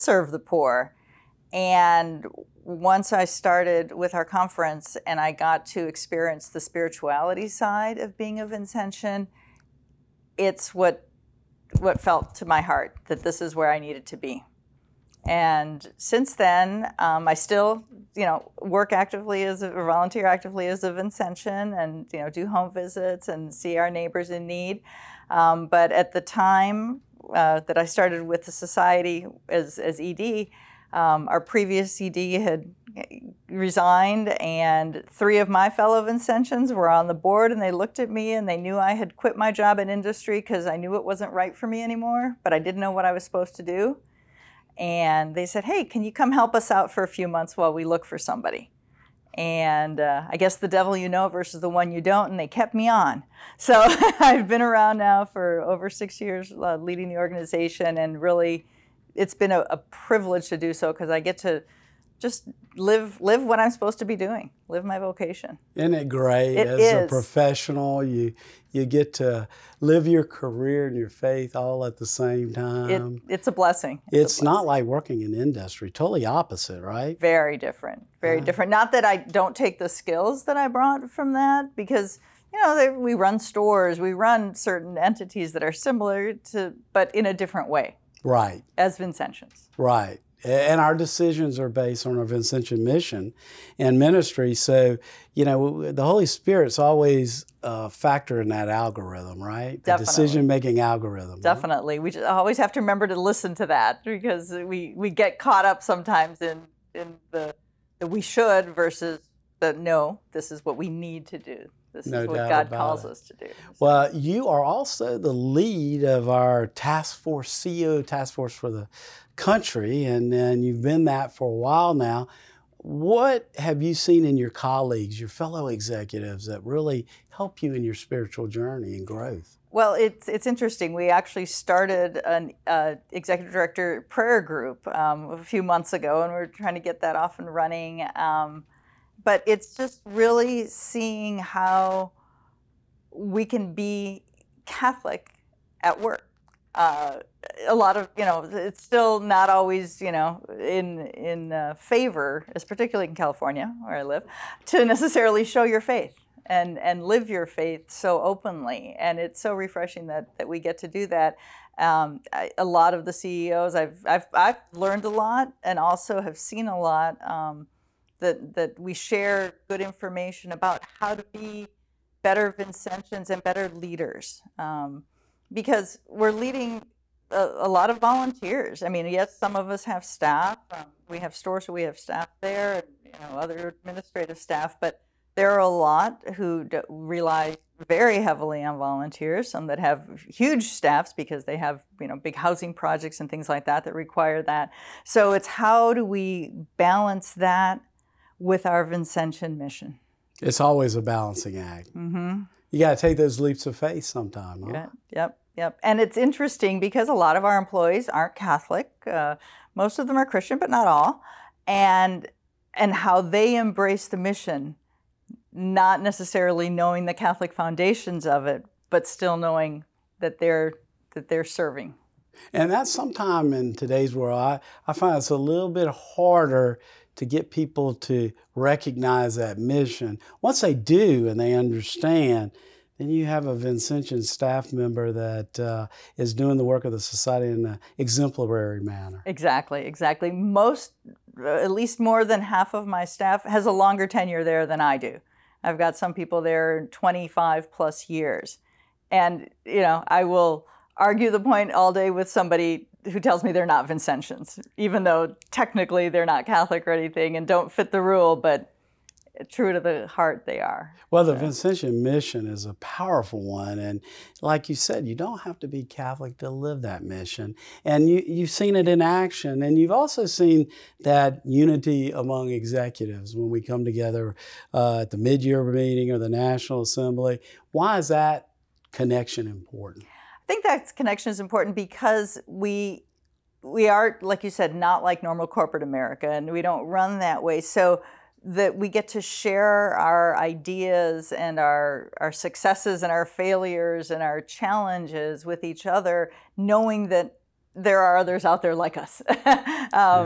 serve the poor. And once I started with our conference and I got to experience the spirituality side of being a Vincentian, it's what felt to my heart that this is where I needed to be. And since then, I still, work actively or volunteer actively as a Vincentian, and do home visits and see our neighbors in need. But at the time that I started with the society as ED, our previous ED had resigned, and 3 of my fellow Vincentians were on the board, and they looked at me and they knew I had quit my job in industry because I knew it wasn't right for me anymore, but I didn't know what I was supposed to do. And they said, hey, can you come help us out for a few months while we look for somebody? And I guess the devil you know versus the one you don't, and they kept me on. So I've been around now for over 6 years leading the organization, and really it's been a privilege to do so because I get to just live what I'm supposed to be doing, live my vocation. Isn't it great? It As is. a professional, you get to live your career and your faith all at the same time. It's a blessing. It's not like working in industry. Totally opposite, right? Very different. Very different. Not that I don't take the skills that I brought from that, because we run stores, we run certain entities that are similar to, but in a different way. Right. As Vincentians. Right. And our decisions are based on our Vincentian mission and ministry. So, the Holy Spirit's always a factor in that algorithm, right? Definitely. The decision-making algorithm. Definitely. Right? We just always have to remember to listen to that, because we get caught up sometimes in the we should versus the no, this is what we need to do. This is what God calls us to do. So. Well, you are also the lead of our task force, CEO task force for the country, and you've been that for a while now. What have you seen in your colleagues, your fellow executives, that really help you in your spiritual journey and growth? Well, it's interesting. We actually started an executive director prayer group a few months ago, and we're trying to get that off and running. But it's just really seeing how we can be Catholic at work. A lot of, it's still not always, in favor, as particularly in California, where I live, to necessarily show your faith and live your faith so openly. And it's so refreshing that we get to do that. A lot of the CEOs, I've learned a lot, and also have seen a lot that we share good information about how to be better Vincentians and better leaders. Because we're leading a lot of volunteers. I mean, yes, some of us have staff. We have stores, so we have staff there, and other administrative staff. But there are a lot who rely very heavily on volunteers. Some that have huge staffs because they have big housing projects and things like that require that. So it's how do we balance that with our Vincentian mission? It's always a balancing act. Mm-hmm. You got to take those leaps of faith sometime, huh? Yep. And it's interesting because a lot of our employees aren't Catholic. Most of them are Christian, but not all. And how they embrace the mission, not necessarily knowing the Catholic foundations of it, but still knowing that they're serving. And that's sometime in today's world, I find it's a little bit harder to get people to recognize that mission. Once they do and they understand, then you have a Vincentian staff member that is doing the work of the society in an exemplary manner. Exactly. Most, at least more than half of my staff has a longer tenure there than I do. I've got some people there 25 plus years. And, I will argue the point all day with somebody who tells me they're not Vincentians, even though technically they're not Catholic or anything and don't fit the rule, but true to the heart they are. Well, the Vincentian mission is a powerful one. And like you said, you don't have to be Catholic to live that mission. And you've seen it in action. And you've also seen that unity among executives when we come together at the mid-year meeting or the National Assembly. Why is that connection important? I think that connection is important because we are, like you said, not like normal corporate America, and we don't run that way. So that we get to share our ideas and our successes and our failures and our challenges with each other, knowing that there are others out there like us.